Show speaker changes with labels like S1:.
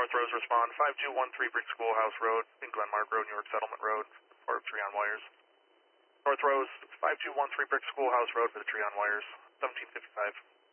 S1: North Rose respond 5213 Brick Schoolhouse Road in Glenmark Road, New York Settlement Road for tree on wires. North Rose 5213 Brick Schoolhouse Road for the tree on wires, 1755.